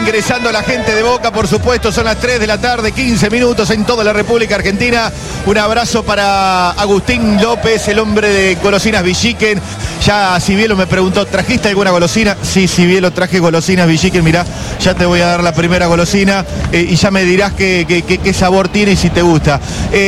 ingresando la gente de Boca, por supuesto, son las 3 de la tarde, 15 minutos en toda la República Argentina. Un abrazo para Agustín López, el hombre de golosinas Villiquen. Ya Cibielo me preguntó, ¿trajiste alguna golosina? Sí, Cibielo, traje golosinas Villiquen, mirá, ya te voy a dar la primera golosina y ya me dirás qué sabor tiene y si te gusta.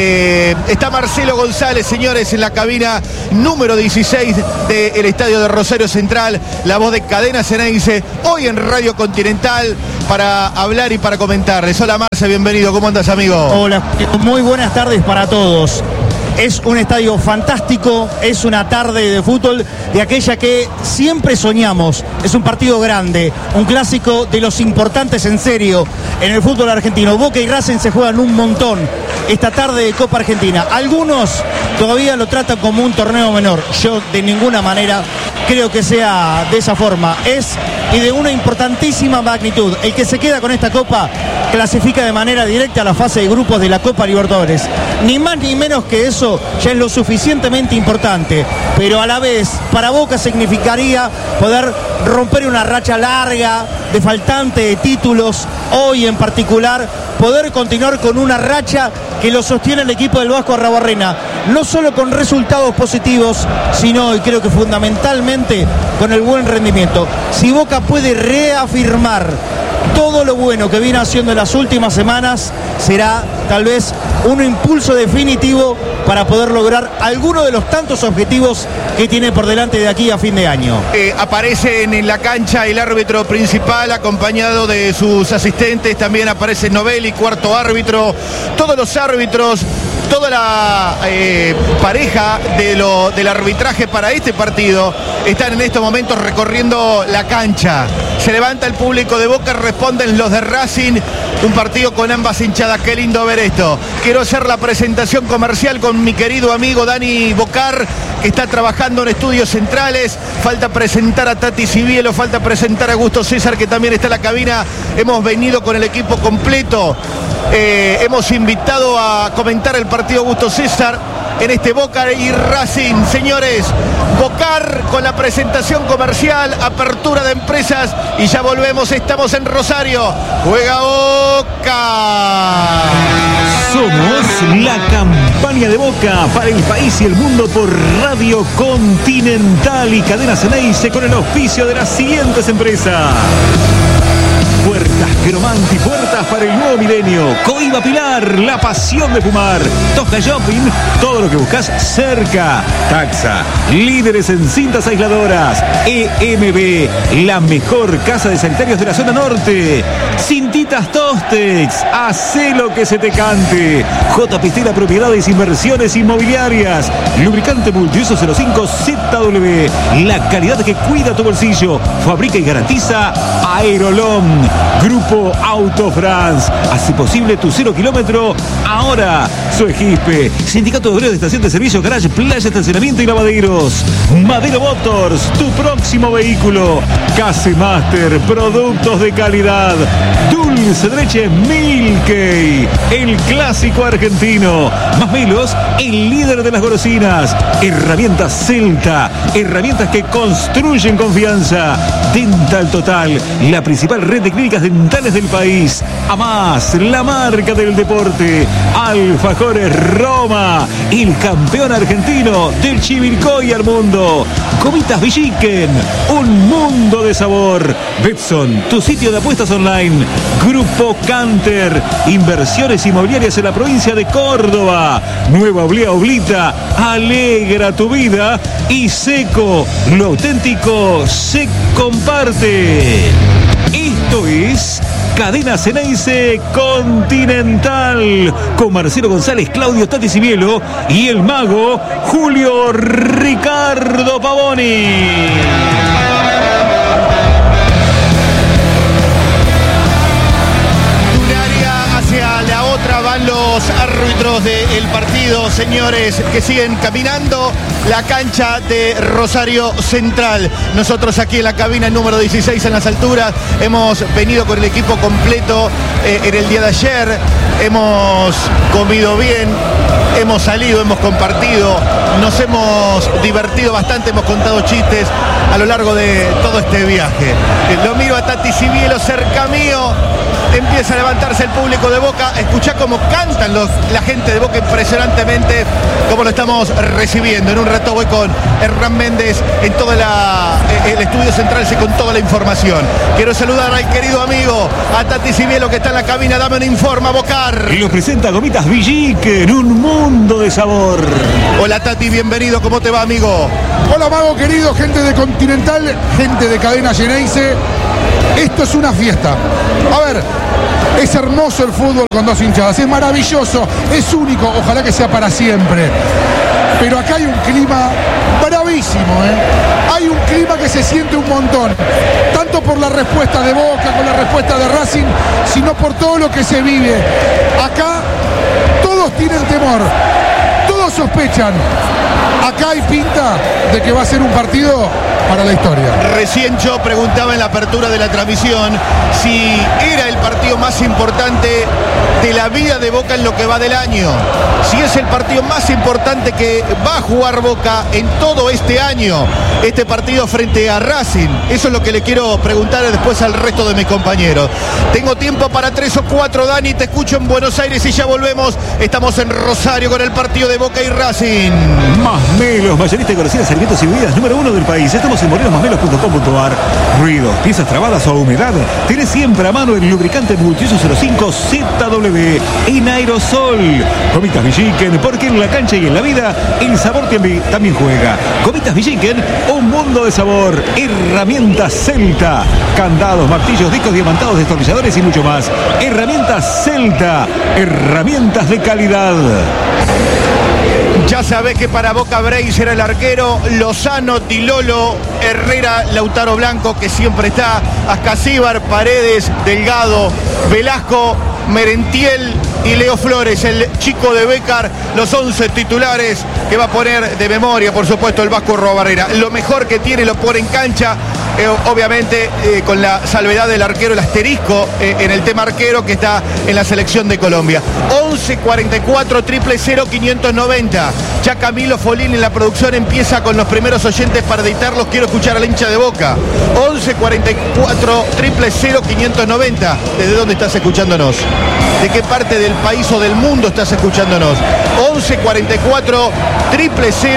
Está Marcelo González, señores, en la cabina número 16 del estadio de Rosario Central, la voz de Cadena Ceneice, hoy en Radio Continental, para hablar y para comentarles. Hola Marce, bienvenido, ¿cómo andas, amigo? Hola, muy buenas tardes para todos. Es un estadio fantástico, es una tarde de fútbol de aquella que siempre soñamos. Es un partido grande, un clásico de los importantes en serio en el fútbol argentino. Boca y Racing se juegan un montón esta tarde de Copa Argentina. Algunos todavía lo tratan como un torneo menor. Yo de ninguna manera creo que sea de esa forma. Es y de una importantísima magnitud. El que se queda con esta Copa clasifica de manera directa a la fase de grupos de la Copa Libertadores. Ni más ni menos que eso ya es lo suficientemente importante, pero a la vez para Boca significaría poder romper una racha larga de faltante de títulos, hoy en particular poder continuar con una racha que lo sostiene el equipo del Vasco Arrabarrena, no solo con resultados positivos, sino, y creo que fundamentalmente, con el buen rendimiento. Si Boca puede reafirmar todo lo bueno que viene haciendo en las últimas semanas, será tal vez un impulso definitivo para poder lograr alguno de los tantos objetivos que tiene por delante de aquí a fin de año. Aparecen en la cancha el árbitro principal acompañado de sus asistentes, también aparece Novelli, cuarto árbitro, todos los árbitros, toda la pareja del arbitraje para este partido están en estos momentos recorriendo la cancha. Se levanta el público de Boca, responden los de Racing. Un partido con ambas hinchadas, qué lindo ver esto. Quiero hacer la presentación comercial con mi querido amigo Dani Bocar, que está trabajando en estudios centrales. Falta presentar a Tati Cibielo, falta presentar a Augusto César, que también está en la cabina. Hemos venido con el equipo completo. Hemos invitado a comentar el partido Augusto César en este Boca y Racing. Señores, Bocar con la presentación comercial, apertura de empresas y ya volvemos, estamos en Rosario. Juega Boca. Somos la campaña de Boca para el país y el mundo por Radio Continental y Cadena Ceneice con el auspicio de las siguientes empresas: Puertas Cromanti, puertas para el nuevo milenio. Coiba Pilar, la pasión de fumar. Tosca Shopping, todo lo que buscas cerca. Taxa, líderes en cintas aisladoras. EMB, la mejor casa de sanitarios de la zona norte. Cintitas Tostex, hacé lo que se te cante. J. Pistela, propiedades, inversiones inmobiliarias. Lubricante multiuso 05 ZW, la calidad que cuida tu bolsillo. Fabrica y garantiza Aerolom. Grupo Auto France, hace posible tu 0 kilómetro ahora. Soegispe, Sindicato de Obreros de Estación de Servicio, Garage, Playa, Estacionamiento y Lavaderos. Madero Motors, tu próximo vehículo. Case Master, productos de calidad. Dulce de leche Milkey, el clásico argentino. Más Melos, el líder de las golosinas. Herramientas Celta, herramientas que construyen confianza. Dental Total, la principal red de clínicas dentales del país. AMAS, la marca del deporte. Alfajores Roma, el campeón argentino del Chivilcoy al mundo. Comitas Villiquen, un mundo de sabor. Betson, tu sitio de apuestas online. Grupo Canter, inversiones inmobiliarias en la provincia de Córdoba. Nueva Oblea Oblita, alegra tu vida. Y Seco, lo auténtico se comparte. Esto es Cadena Ceneice Continental, con Marcelo González, Claudio Tati Cibielo y el mago Julio Ricardo Pavoni. Van los árbitros del partido. partido, señores, que siguen caminando la cancha de Rosario Central. Nosotros aquí en la cabina número 16 en las alturas hemos venido con el equipo completo en el día de ayer. Hemos comido bien, hemos salido, hemos compartido, nos hemos divertido bastante, hemos contado chistes a lo largo de todo este viaje. Lo miro a Tati Sibielo cerca mío. Empieza a levantarse el público de Boca. Escuchá cómo cantan la gente de Boca impresionantemente, cómo lo estamos recibiendo. En un rato voy con Hernán Méndez en todo el estudio central, con toda la información. Quiero saludar al querido amigo, a Tati Sibielo, que está en la cabina. Dame un informe, Bocar. Y los presenta Gomitas Villique en un mundo de sabor. Hola Tati, bienvenido. ¿Cómo te va, amigo? Hola, Mago querido, gente de Continental, gente de Cadena Geneise. Esto es una fiesta. A ver, es hermoso el fútbol con dos hinchadas, es maravilloso, es único, ojalá que sea para siempre. Pero acá hay un clima bravísimo, ¿eh? Hay un clima que se siente un montón, tanto por la respuesta de Boca, con la respuesta de Racing, sino por todo lo que se vive. Acá todos tienen temor, todos sospechan. Acá hay pinta de que va a ser un partido para la historia. Recién yo preguntaba en la apertura de la transmisión si era el partido más importante de la vida de Boca en lo que va del año. Si es el partido más importante que va a jugar Boca en todo este año. Este partido frente a Racing. Eso es lo que le quiero preguntar después al resto de mis compañeros. Tengo tiempo para 3 o 4, Dani. Te escucho en Buenos Aires y ya volvemos. Estamos en Rosario con el partido de Boca y Racing. Masmelos, mayorista de conocidas alimentos y bebidas número 1 del país. Estamos en morenosmasmelos.com.ar. Ruidos, piezas trabadas o humedad. Tenés siempre a mano el lubricante multiuso 05 ZW en aerosol. Gomitas Villiquen, porque en la cancha y en la vida el sabor también juega. Gomitas Villiquen, un mundo de sabor. Herramientas Celta, candados, martillos, discos diamantados, destornilladores y mucho más. Herramientas Celta, herramientas de calidad. Ya sabés que para Boca Breis era el arquero, Lozano, Tilolo, Herrera, Lautaro Blanco, que siempre está, Ascasíbar, Paredes, Delgado, Velasco, Merentiel y Leo Flores, el chico de Bécar, los 11 titulares que va a poner de memoria, por supuesto, el Vasco Robarrera. Lo mejor que tiene lo pone en cancha, obviamente con la salvedad del arquero, el asterisco en el tema arquero que está en la selección de Colombia. 11 44 000 590. Ya Camilo Folín en la producción empieza con los primeros oyentes para editarlos. Quiero escuchar a la hincha de Boca. 11 44 000 590. ¿Desde dónde estás escuchándonos? ¿De qué parte del país o del mundo estás escuchándonos? 11 44 000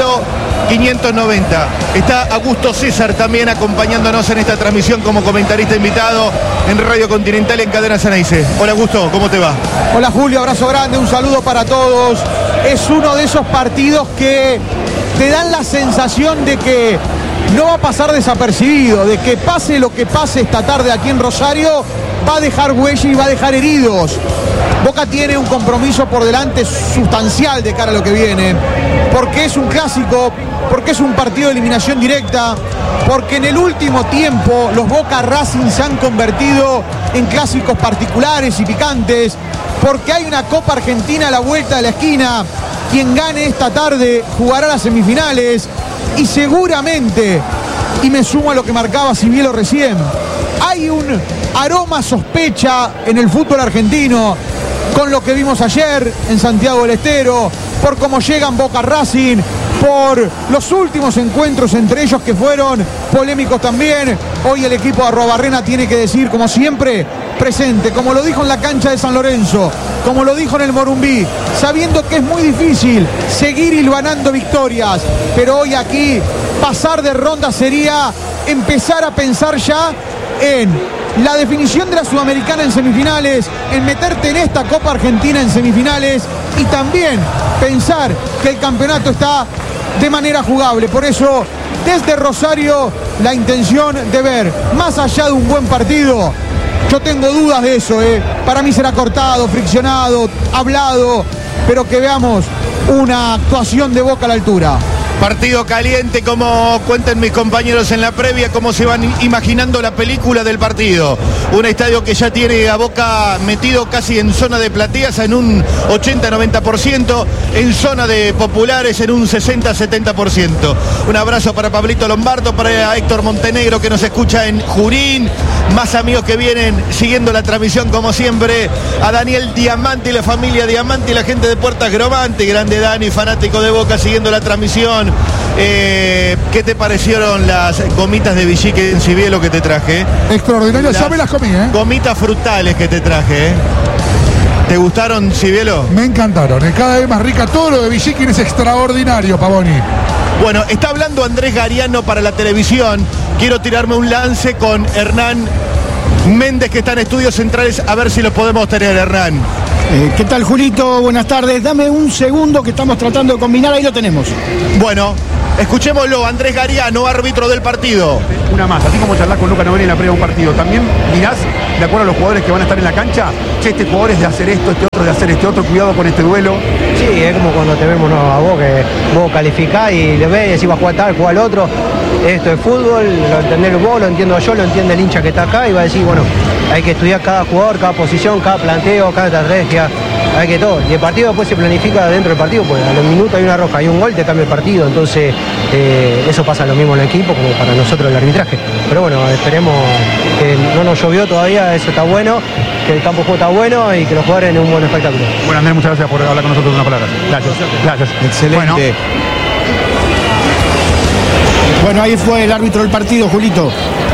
590. Está Augusto César también acompañándonos en esta transmisión como comentarista invitado en Radio Continental en Cadena Geneise. Hola Augusto, ¿cómo te va? Hola Julio, abrazo grande, un saludo para todos. Es uno de esos partidos que te dan la sensación de que no va a pasar desapercibido, de que pase lo que pase esta tarde aquí en Rosario, va a dejar huella y va a dejar heridos. Boca tiene un compromiso por delante sustancial de cara a lo que viene, porque es un clásico, porque es un partido de eliminación directa, porque en el último tiempo los Boca Racing se han convertido en clásicos particulares y picantes, porque hay una Copa Argentina a la vuelta de la esquina. Quien gane esta tarde jugará las semifinales y seguramente, y me sumo a lo que marcaba Sibielo recién, hay un aroma sospecha en el fútbol argentino con lo que vimos ayer en Santiago del Estero, por cómo llegan Boca Racing, por los últimos encuentros entre ellos que fueron polémicos también. Hoy el equipo de Arrobarrena tiene que decir, como siempre, presente, como lo dijo en la cancha de San Lorenzo, como lo dijo en el Morumbí, sabiendo que es muy difícil seguir hilvanando victorias, pero hoy aquí pasar de ronda sería empezar a pensar ya en la definición de la Sudamericana en semifinales, en meterte en esta Copa Argentina en semifinales y también pensar que el campeonato está de manera jugable. Por eso, desde Rosario, la intención de ver, más allá de un buen partido, yo tengo dudas de eso, para mí será cortado, friccionado, hablado, pero que veamos una actuación de Boca a la altura. Partido caliente, como cuentan mis compañeros en la previa, cómo se van imaginando la película del partido. Un estadio que ya tiene a Boca metido casi en zona de plateas en un 80-90%, en zona de populares en un 60-70%. Un abrazo para Pablito Lombardo, para Héctor Montenegro que nos escucha en Junín, más amigos que vienen siguiendo la transmisión como siempre, a Daniel Diamante y la familia Diamante y la gente de Puertas Gromante, grande Dani, fanático de Boca, siguiendo la transmisión. ¿Qué te parecieron las gomitas de Villique en Cibielo que te traje? Extraordinario, ya me las comí, ¿eh? Gomitas frutales que te traje, ¿eh? ¿Te gustaron, Cibielo? Me encantaron, cada vez más rica. Todo lo de Villique es extraordinario, Pavoni. Bueno, está hablando Andrés Gariano para la televisión. Quiero tirarme un lance con Hernán Méndez, que está en Estudios Centrales, a ver si lo podemos tener, Hernán. ¿Qué tal, Julito? Buenas tardes. Dame un segundo que estamos tratando de combinar, ahí lo tenemos. Bueno, escuchémoslo, Andrés Gariano, árbitro del partido. Una más, así como charlas con Luca Novelli en la previa de un partido, también dirás, de acuerdo a los jugadores que van a estar en la cancha, che, este jugador es de hacer esto, este otro de hacer este otro, cuidado con este duelo. Sí, es como cuando te vemos a vos, que vos calificás y le ves y decís va a jugar tal, jugar al otro. Esto es fútbol, lo entendés vos, lo entiendo yo, lo entiende el hincha que está acá y va a decir, bueno, hay que estudiar cada jugador, cada posición, cada planteo, cada estrategia, hay que todo. Y el partido después se planifica dentro del partido, pues a los minutos hay una roja, hay un gol, te cambia el partido, entonces eso pasa lo mismo en el equipo como para nosotros el arbitraje. Pero bueno, esperemos que no nos llovió todavía, eso está bueno, que el campo de juego está bueno y que los jugadores den un buen espectáculo. Bueno, Andrés, muchas gracias por hablar con nosotros unas palabras. Gracias, gracias. Excelente. Bueno, ahí fue el árbitro del partido, Julito.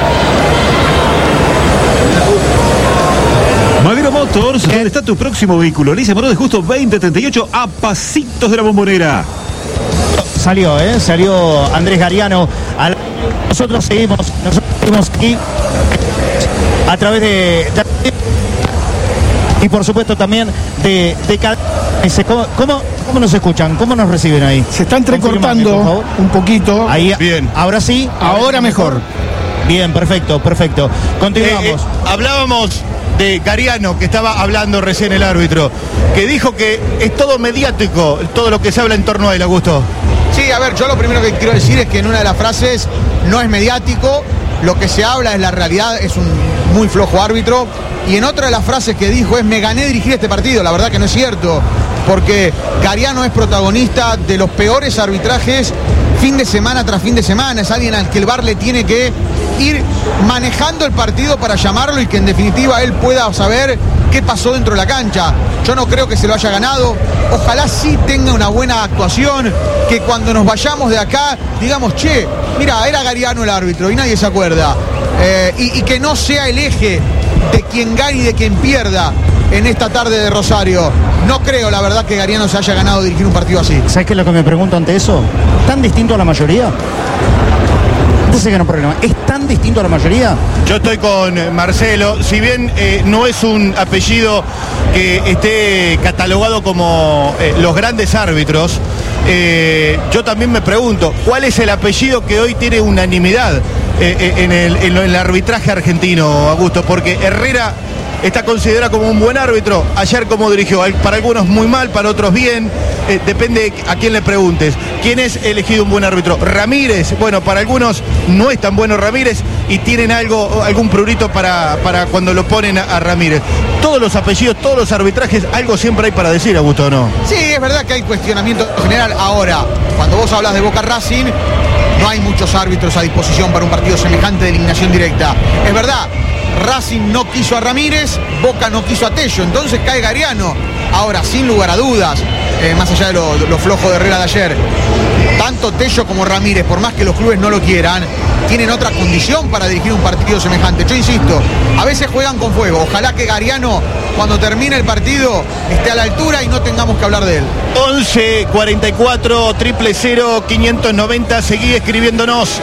Madero Motors, ¿dónde está tu próximo vehículo? Lice Morón de Justo 2038, a pasitos de la Bombonera. Salió Andrés Gariano. Nosotros seguimos aquí a través de y por supuesto también de ¿Cómo nos escuchan? ¿Cómo nos reciben ahí? Se está entrecortando un poquito. Ahí, bien. Ahora sí. Ahora mejor. Bien, perfecto. Continuamos. Hablábamos de Gariano, que estaba hablando recién el árbitro, que dijo que es todo mediático, todo lo que se habla en torno a él, Augusto. Sí, a ver, yo lo primero que quiero decir es que en una de las frases no es mediático, lo que se habla es la realidad, es un muy flojo árbitro. Y en otra de las frases que dijo es: me gané dirigir este partido. La verdad que no es cierto, porque Gariano es protagonista de los peores arbitrajes fin de semana tras fin de semana. Es alguien al que el VAR le tiene que ir manejando el partido para llamarlo y que en definitiva él pueda saber qué pasó dentro de la cancha. Yo no creo que se lo haya ganado. Ojalá sí tenga una buena actuación, que cuando nos vayamos de acá digamos, che, mira, era Gariano el árbitro y nadie se acuerda. Y que no sea el eje de quien gane y de quien pierda en esta tarde de Rosario. No creo, la verdad, que Gariano se haya ganado dirigir un partido así. ¿Sabes qué es lo que me pregunto ante eso? ¿Tan distinto a la mayoría? Entonces que no hay problema. ¿Es tan distinto a la mayoría? Yo estoy con Marcelo. Si bien no es un apellido que esté catalogado como los grandes árbitros, yo también me pregunto, ¿cuál es el apellido que hoy tiene unanimidad en el arbitraje argentino, Augusto? Porque Herrera está considerado como un buen árbitro. Ayer, como dirigió, para algunos muy mal, para otros bien, depende a quién le preguntes. ¿Quién es elegido un buen árbitro? Ramírez. Bueno, para algunos no es tan bueno Ramírez y tienen algún prurito para cuando lo ponen a Ramírez. Todos los apellidos, todos los arbitrajes, algo siempre hay para decir, Augusto, ¿no? Sí, es verdad que hay cuestionamiento general. Ahora, cuando vos hablas de Boca Racing, no hay muchos árbitros a disposición para un partido semejante de eliminación directa. Es verdad, Racing no quiso a Ramírez, Boca no quiso a Tello, entonces cae Gariano. Ahora, sin lugar a dudas, más allá de lo flojo de Herrera de ayer, tanto Tello como Ramírez, por más que los clubes no lo quieran, tienen otra condición para dirigir un partido semejante. Yo insisto, a veces juegan con fuego. Ojalá que Gariano, cuando termine el partido, esté a la altura y no tengamos que hablar de él. 11 44 000 590, seguí escribiéndonos.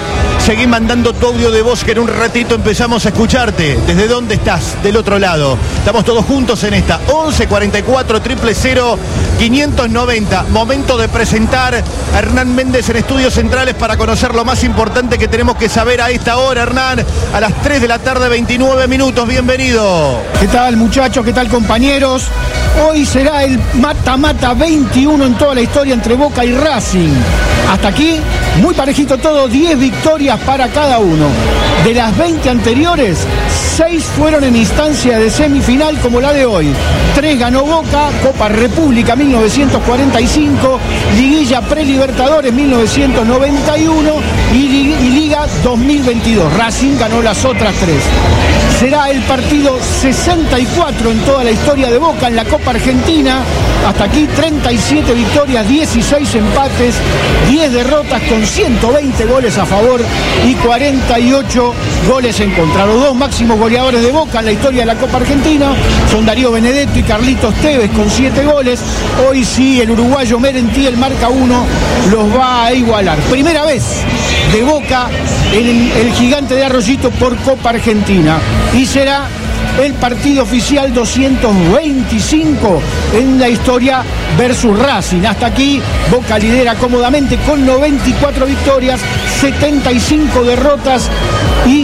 Seguí mandando tu audio de voz que en un ratito empezamos a escucharte. ¿Desde dónde estás? Del otro lado. Estamos todos juntos en esta 11 44 000 590. Momento de presentar a Hernán Méndez en Estudios Centrales para conocer lo más importante que tenemos que saber a esta hora, Hernán. A las 3 de la tarde, 29 minutos. Bienvenido. ¿Qué tal, muchachos? ¿Qué tal, compañeros? Hoy será el mata-mata 21 en toda la historia entre Boca y Racing. Hasta aquí, muy parejito todo, 10 victorias para cada uno. De las 20 anteriores, 6 fueron en instancia de semifinal como la de hoy. 3 ganó Boca, Copa República 1945, Liguilla Prelibertadores 1991 y Liga 2022. Racing ganó las otras 3. Será el partido 64 en toda la historia de Boca en la Copa Argentina. Hasta aquí 37 victorias, 16 empates, 10 derrotas con 120 goles a favor y 48 goles en contra. Los dos máximos goleadores de Boca en la historia de la Copa Argentina son Darío Benedetto y Carlitos Tevez con 7 goles. Hoy sí, el uruguayo Merentiel marca 1, los va a igualar. Primera vez de Boca en el Gigante de Arroyito por Copa Argentina. Y será el partido oficial 225 en la historia versus Racing. Hasta aquí Boca lidera cómodamente con 94 victorias, 75 derrotas y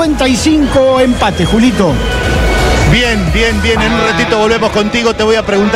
55 empates. Julito. Bien. En un ratito volvemos contigo. Te voy a preguntar